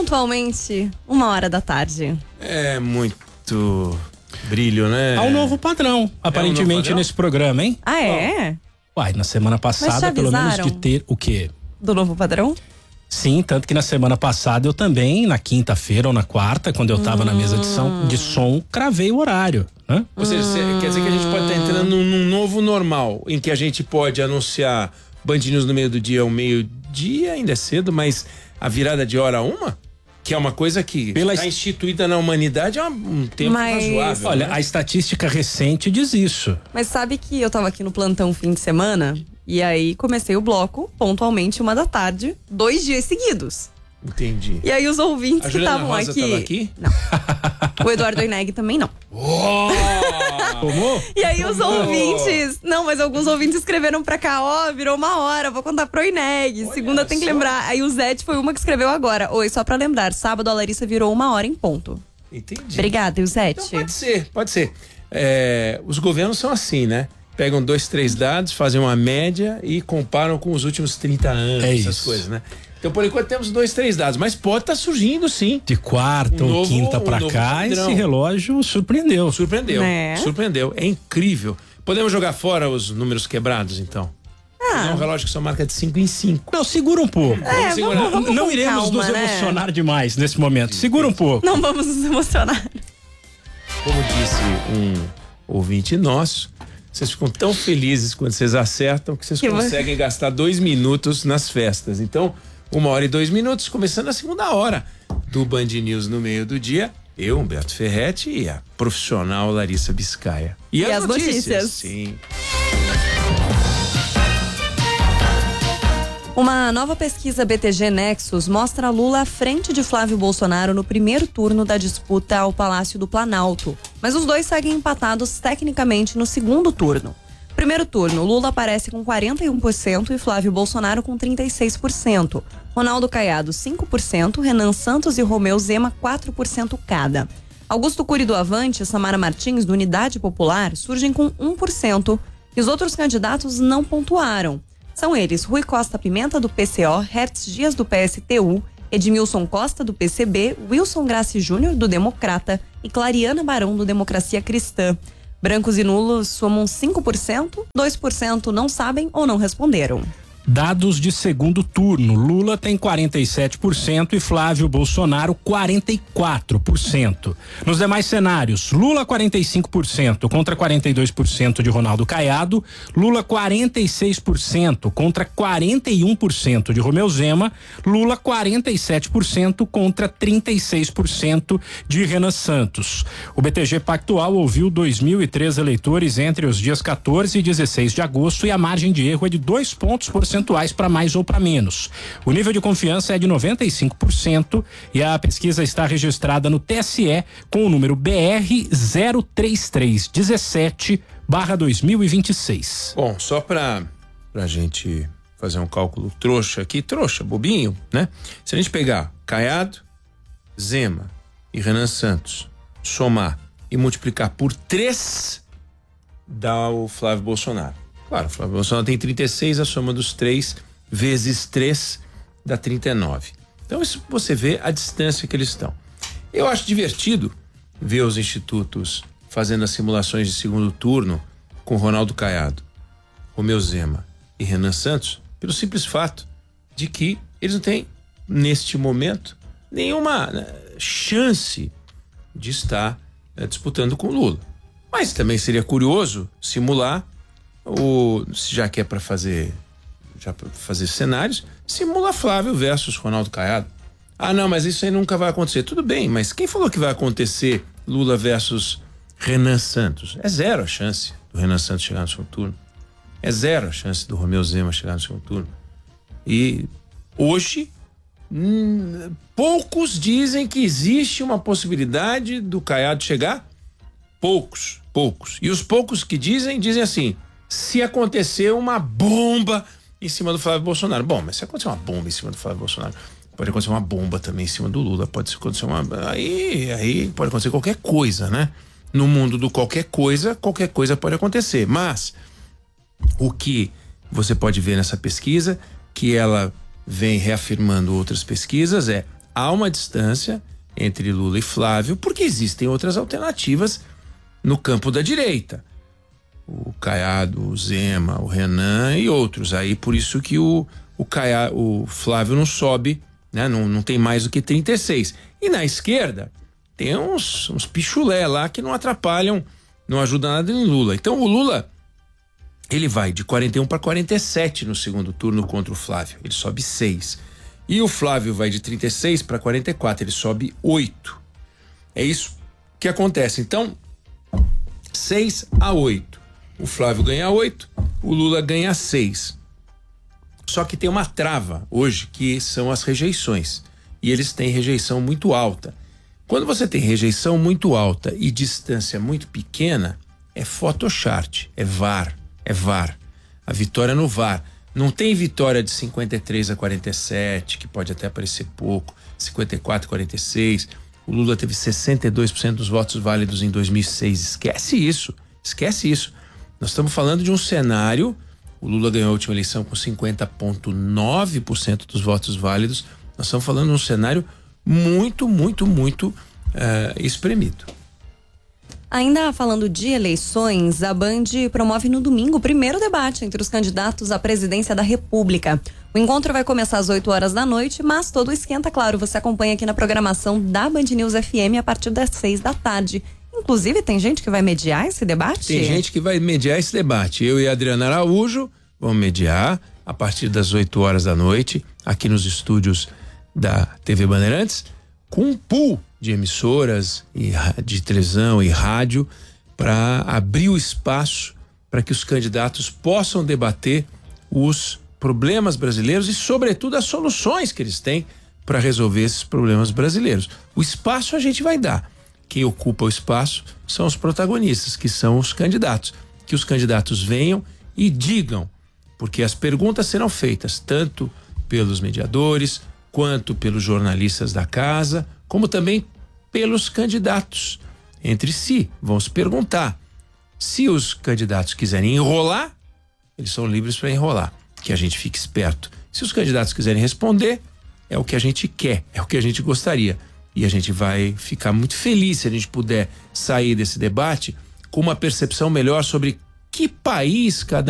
Pontualmente, 1h da tarde. É muito brilho, né? Há um novo padrão, aparentemente, novo padrão? nesse programa, hein? Ah, é? Uai, na semana passada, pelo menos de ter o quê? Do novo padrão? Sim, tanto que na semana passada eu também, na quinta-feira ou na quarta, quando eu tava na mesa de som, cravei o horário, né? Ou seja, quer dizer que a gente pode estar entrando num novo normal, em que a gente pode anunciar Band News no meio do dia ao meio-dia, ainda é cedo, mas a virada de hora a 1? Que é uma coisa que está instituída na humanidade há um tempo razoável. Olha, né? a estatística recente diz isso. Mas sabe que eu tava aqui no plantão fim de semana e aí comecei o bloco pontualmente 1h da tarde, 2 dias seguidos. Entendi. E aí os ouvintes A que Juliana estavam Rosa aqui... tava aqui? Não. O Eduardo Oineg também não. Tomou? E aí os ouvintes... Não, mas alguns ouvintes escreveram pra cá, virou 1h, vou contar pro Oineg. Segunda tem que lembrar. Aí o Zete foi uma que escreveu agora. Oi, só pra lembrar, sábado a Larissa virou 1h em ponto. Entendi. Obrigada, e o Zete? Então pode ser. Os governos são assim, né? Pegam 2, 3 dados, fazem uma média e comparam com os últimos 30 anos, essas coisas, né? Então, por enquanto, temos 2, 3 dados, mas pode estar surgindo, sim. De quarta ou quinta pra cá, esse relógio surpreendeu. Surpreendeu. É incrível. Podemos jogar fora os números quebrados, então? É um relógio que só marca de 5 em 5. Não, segura um pouco. Vamos não com iremos calma, nos né? emocionar demais nesse momento. Segura um pouco. Não vamos nos emocionar. Como disse um ouvinte nosso, vocês ficam tão felizes quando vocês acertam que vocês conseguem gastar 2 minutos nas festas. Então, 1h e 2 minutos, começando a segunda hora do Band News no meio do dia. Eu, Humberto Ferretti, e a profissional Larissa Biscaia. E as notícias? Sim. Uma nova pesquisa BTG Nexus mostra Lula à frente de Flávio Bolsonaro no primeiro turno da disputa ao Palácio do Planalto. Mas os dois seguem empatados tecnicamente no segundo turno. Primeiro turno, Lula aparece com 41% e Flávio Bolsonaro com 36%. Ronaldo Caiado, 5%, Renan Santos e Romeu Zema, 4% cada. Augusto Cury do Avante e Samara Martins, do Unidade Popular, surgem com 1%. E os outros candidatos não pontuaram. São eles Rui Costa Pimenta, do PCO, Hertz Dias, do PSTU, Edmilson Costa, do PCB, Wilson Graci Júnior, do Democrata e Clariana Barão, do Democracia Cristã. Brancos e nulos somam 5%, 2% não sabem ou não responderam. Dados de segundo turno. Lula tem 47% e Flávio Bolsonaro 44%. Nos demais cenários, Lula 45% contra 42% de Ronaldo Caiado, Lula 46% contra 41% de Romeu Zema, Lula 47% contra 36% de Renan Santos. O BTG Pactual ouviu 2.003 eleitores entre os dias 14 e 16 de agosto e a margem de erro é de 2 pontos percentuais para mais ou para menos. O nível de confiança é de 95% e a pesquisa está registrada no TSE com o número BR 03317/2026. Bom, só pra gente fazer um cálculo trouxa aqui, bobinho, né? Se a gente pegar Caiado, Zema e Renan Santos, somar e multiplicar por 3, dá o Flávio Bolsonaro. Claro, o Flávio Bolsonaro tem 36, a soma dos 3 vezes 3 dá 39. Então isso você vê a distância que eles estão. Eu acho divertido ver os institutos fazendo as simulações de segundo turno com Ronaldo Caiado, Romeu Zema e Renan Santos, pelo simples fato de que eles não têm, neste momento, nenhuma chance de estar disputando com Lula. Mas também seria curioso simular já que é para fazer cenários, simula Flávio versus Ronaldo Caiado. Ah, não, mas isso aí nunca vai acontecer. Tudo bem, mas quem falou que vai acontecer Lula versus Renan Santos? É 0 a chance do Renan Santos chegar no segundo turno. É 0 a chance do Romeu Zema chegar no segundo turno. E hoje, poucos dizem que existe uma possibilidade do Caiado chegar. Poucos. E os poucos que dizem assim: se acontecer uma bomba em cima do Flávio Bolsonaro. Bom, mas se acontecer uma bomba em cima do Flávio Bolsonaro, pode acontecer uma bomba também em cima do Lula, pode acontecer aí pode acontecer qualquer coisa, né? No mundo do qualquer coisa pode acontecer. Mas o que você pode ver nessa pesquisa, que ela vem reafirmando outras pesquisas, é há uma distância entre Lula e Flávio, porque existem outras alternativas no campo da direita. O Caiado, o Zema, o Renan e outros. Aí por isso que o Flávio não sobe, né? Não tem mais do que 36. E na esquerda tem uns pichulé lá que não atrapalham, não ajudam nada em Lula. Então o Lula, ele vai de 41 para 47 no segundo turno contra o Flávio. Ele sobe 6. E o Flávio vai de 36 para 44. Ele sobe 8. É isso que acontece. Então, 6-8. O Flávio ganha 8, o Lula ganha 6. Só que tem uma trava hoje, que são as rejeições. E eles têm rejeição muito alta. Quando você tem rejeição muito alta e distância muito pequena, é photochart, é VAR. A vitória no VAR. Não tem vitória de 53-47, que pode até parecer pouco, 54-46. O Lula teve 62% dos votos válidos em 2006. Esquece isso. Nós estamos falando de um cenário, o Lula ganhou a última eleição com 50,9% dos votos válidos. Nós estamos falando de um cenário muito espremido. Ainda falando de eleições, a Band promove no domingo o primeiro debate entre os candidatos à presidência da República. O encontro vai começar às 8 horas da noite, mas todo esquenta, claro, você acompanha aqui na programação da Band News FM a partir das 6 da tarde. Inclusive, tem gente que vai mediar esse debate? Tem gente que vai mediar esse debate. Eu e a Adriana Araújo vamos mediar a partir das 8 horas da noite, aqui nos estúdios da TV Bandeirantes, com um pool de emissoras de televisão e rádio para abrir o espaço para que os candidatos possam debater os problemas brasileiros e, sobretudo, as soluções que eles têm para resolver esses problemas brasileiros. O espaço a gente vai dar. Quem ocupa o espaço são os protagonistas, que são os candidatos. Que os candidatos venham e digam, porque as perguntas serão feitas tanto pelos mediadores, quanto pelos jornalistas da casa, como também pelos candidatos entre si. Vão se perguntar. Se os candidatos quiserem enrolar, eles são livres para enrolar, que a gente fique esperto. Se os candidatos quiserem responder, é o que a gente quer, é o que a gente gostaria. E a gente vai ficar muito feliz se a gente puder sair desse debate com uma percepção melhor sobre que país cada